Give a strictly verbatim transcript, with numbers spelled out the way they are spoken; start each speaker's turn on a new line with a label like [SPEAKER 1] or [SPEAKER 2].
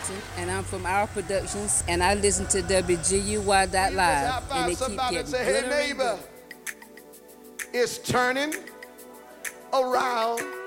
[SPEAKER 1] Jackson, and I'm from Our Productions, and I listen to W G U Y dot live, and they keep getting
[SPEAKER 2] say, hey
[SPEAKER 1] gooder and
[SPEAKER 2] neighbor,
[SPEAKER 1] gooder.
[SPEAKER 2] it's turning around